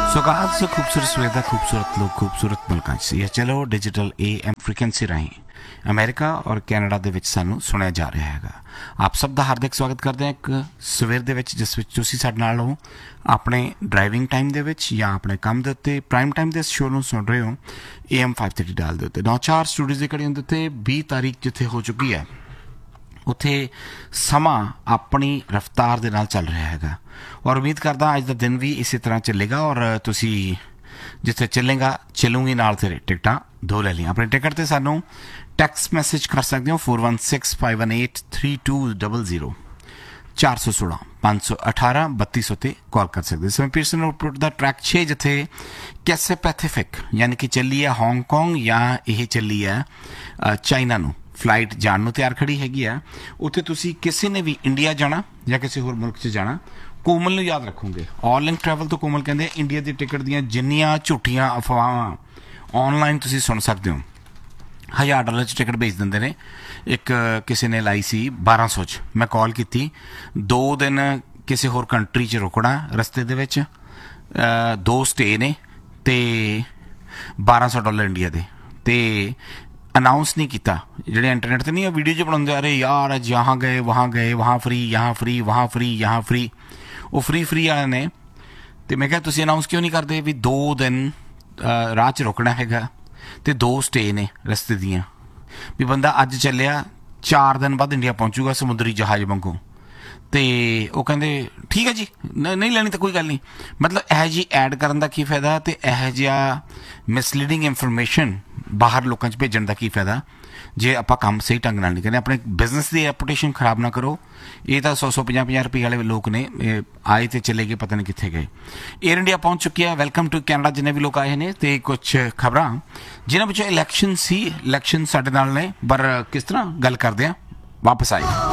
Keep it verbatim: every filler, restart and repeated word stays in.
सौगात से खूबसूरत सवेदा खूबसूरत लोग खूबसूरत मुल्कां च यह चलो digital A M frequency राਹੀਂ America ਔਰ ਕੈਨੇਡਾ ਦੇ ਵਿੱਚ ਸਾਨੂੰ ਸੁਣਿਆ ਜਾ ਰਿਹਾ ਹੈਗਾ। ਆਪ ਸਭ ਦਾ ਹਾਰਦਿਕ ਸਵਾਗਤ ਕਰਦੇ ਹਾਂ ਇੱਕ ਸਵੇਰ ਦੇ ਵਿੱਚ, ਜਿਸ ਵਿੱਚ ਤੁਸੀਂ ਸਾਡੇ ਨਾਲ ਹੋ ਆਪਣੇ ਡਰਾਈਵਿੰਗ ਟਾਈਮ ਦੇ ਵਿੱਚ ਜਾਂ ਆਪਣੇ ਕੰਮ ਦੇ ਉੱਤੇ ਪ੍ਰਾਈਮ ਟਾਈਮ ਦੇ ਇਸ ਸ਼ੋਅ ਨੂੰ ਸੁਣ ਰਹੇ ਹੋ ਏ ਐਮ ਫਾਈਵ ਥਰਟੀ ਡਾਲ ਦੇ ਉੱਤੇ। ਨੌ ਚਾਰ ਸਟੂਡੀਓਜ਼ ਦੀ ਘੜੀਆਂ ਦੇ ਉੱਤੇ ਵੀਹ ਤਾਰੀਖ ਜਿੱਥੇ ਹੋ ਚੁੱਕੀ ਹੈ ਉੱਥੇ ਸਮਾਂ ਆਪਣੀ ਰਫਤਾਰ ਦੇ ਨਾਲ ਚੱਲ ਰਿਹਾ ਹੈਗਾ ਔਰ ਉਮੀਦ ਕਰਦਾ ਅੱਜ ਦਾ ਦਿਨ ਵੀ ਇਸੇ ਤਰ੍ਹਾਂ ਚੱਲੇਗਾ ਔਰ ਤੁਸੀਂ ਜਿੱਥੇ ਚੱਲੇਗਾ ਚੱਲੂਗੀ ਨਾਲ ਤੇਰੇ ਟਿਕਟਾਂ ਦੋ ਲੈ ਲਈਆਂ। ਆਪਣੀ ਟਿਕਟ 'ਤੇ ਸਾਨੂੰ ਟੈਕਸਟ ਮੈਸੇਜ ਕਰ ਸਕਦੇ ਹੋ four one six five one eight three two double zero ਚਾਰ ਸੌ ਸੋਲਾਂ ਪੰਜ ਸੌ ਅਠਾਰਾਂ ਬੱਤੀ ਸੌ 'ਤੇ ਕਾਲ ਕਰ ਸਕਦੇ ਹੋ। ਸਮੇਂ ਪੀਰਸਨ ਰੋਡ ਦਾ ਟਰੈਕ ਛੇ ਜਿੱਥੇ ਕੈਸੇ ਪੈਸੀਫਿਕ ਯਾਨੀ ਕਿ ਚੱਲੀ ਹੈ ਹਾਂਗਕਾਂਗ ਜਾਂ ਇਹ ਚੱਲੀ ਹੈ ਚਾਈਨਾ ਨੂੰ ਫਲਾਈਟ ਜਾਣ ਨੂੰ ਤਿਆਰ ਖੜੀ ਹੈਗੀ ਆ। ਉੱਥੇ ਤੁਸੀਂ ਕਿਸੇ ਨੇ ਵੀ ਇੰਡੀਆ ਜਾਣਾ ਜਾਂ ਕਿਸੇ ਹੋਰ ਮੁਲਕ 'ਚ ਜਾਣਾ ਕੋਮਲ ਨੂੰ ਯਾਦ ਰੱਖੋਗੇ। ਆਲ ਲਿੰਕ ਟਰੈਵਲ ਤੋਂ ਕੋਮਲ ਕਹਿੰਦੇ ਇੰਡੀਆ ਦੀ ਟਿਕਟ ਦੀਆਂ ਜਿੰਨੀਆਂ ਝੂਠੀਆਂ ਅਫਵਾਹਾਂ ਔਨਲਾਈਨ ਤੁਸੀਂ ਸੁਣ ਸਕਦੇ ਹੋ ਹਜ਼ਾਰ ਡਾਲਰ 'ਚ ਟਿਕਟ ਭੇਜ ਦਿੰਦੇ ਨੇ। ਇੱਕ ਕਿਸੇ ਨੇ ਲਾਈ ਸੀ ਬਾਰਾਂ ਸੌ 'ਚ, ਮੈਂ ਕਾਲ ਕੀਤੀ ਦੋ ਦਿਨ ਕਿਸੇ ਹੋਰ ਕੰਟਰੀ 'ਚ ਰੁਕਣਾ ਰਸਤੇ ਦੇ ਵਿੱਚ, ਦੋ ਸਟੇ ਨੇ ਅਤੇ ਬਾਰਾਂ ਸੌ ਡਾਲਰ ਇੰਡੀਆ ਦੇ, ਅਤੇ ਅਨਾਊਂਸ ਨਹੀਂ ਕੀਤਾ। ਜਿਹੜੇ ਇੰਟਰਨੈਟ 'ਤੇ ਨਹੀਂ ਉਹ ਵੀਡੀਓ 'ਚ ਬਣਾਉਂਦੇ ਅਰੇ ਯਾਰ ਅੱਜ ਯਹਾਂ ਗਏ ਵਹਾਂ ਗਏ ਵਹਾਂ ਫਰੀ ਯਹਾਂ ਫਰੀ ਵਹਾਂ ਫਰੀ ਯਹਾਂ ਫਰੀ, ਉਹ ਫਰੀ ਫਰੀ ਵਾਲਿਆਂ ਨੇ। ਅਤੇ ਮੈਂ ਕਿਹਾ ਤੁਸੀਂ ਅਨਾਊਂਸ ਕਿਉਂ ਨਹੀਂ ਕਰਦੇ ਵੀ ਦੋ ਦਿਨ ਰਾਹ 'ਚ ਰੁਕਣਾ ਹੈਗਾ ਅਤੇ ਦੋ ਸਟੇ ਨੇ ਰਸਤੇ ਦੀਆਂ, ਵੀ ਬੰਦਾ ਅੱਜ ਚੱਲਿਆ ਚਾਰ ਦਿਨ ਬਾਅਦ ਇੰਡੀਆ ਪਹੁੰਚੂਗਾ ਸਮੁੰਦਰੀ ਜਹਾਜ਼ ਵਾਂਗੂ। ਅਤੇ ਉਹ ਕਹਿੰਦੇ ਠੀਕ ਹੈ ਜੀ ਨਹੀਂ ਲੈਣੀ ਤਾਂ ਕੋਈ ਗੱਲ ਨਹੀਂ। ਮਤਲਬ ਇਹੋ ਜਿਹੀ ਐਡ ਕਰਨ ਦਾ ਕੀ ਫਾਇਦਾ ਅਤੇ ਇਹੋ ਜਿਹਾ ਮਿਸਲੀਡਿੰਗ ਇਨਫੋਰਮੇਸ਼ਨ ਬਾਹਰ ਲੋਕਾਂ 'ਚ ਭੇਜਣ ਦਾ ਕੀ ਫਾਇਦਾ ਜੇ ਆਪਾਂ ਕੰਮ ਸਹੀ ਢੰਗ ਨਾਲ ਨਹੀਂ ਕਰਦੇ। ਆਪਣੇ ਬਿਜ਼ਨਸ ਦੀ ਰੈਪੂਟੇਸ਼ਨ ਖਰਾਬ ਨਾ ਕਰੋ। ਇਹ ਤਾਂ ਸੌ ਸੌ ਪੰਜਾਹ ਪੰਜਾਹ ਰੁਪਏ ਵਾਲੇ ਲੋਕ ਨੇ, ਆਏ ਅਤੇ ਚਲੇ ਗਏ ਪਤਾ ਨਹੀਂ ਕਿੱਥੇ ਗਏ। ਏਅਰ ਇੰਡੀਆ ਪਹੁੰਚ ਚੁੱਕੀ ਹੈ। ਵੈਲਕਮ ਟੂ ਕੈਨੇਡਾ ਜਿੰਨੇ ਵੀ ਲੋਕ ਆਏ ਨੇ। ਅਤੇ ਕੁਛ ਖਬਰਾਂ ਜਿਨ੍ਹਾਂ ਵਿੱਚੋਂ ਇਲੈਕਸ਼ਨ ਸੀ, ਇਲੈਕਸ਼ਨ ਸਾਡੇ ਨਾਲ ਨੇ, ਪਰ ਕਿਸ ਤਰ੍ਹਾਂ ਗੱਲ ਕਰਦੇ ਹਾਂ ਵਾਪਸ ਆਏ।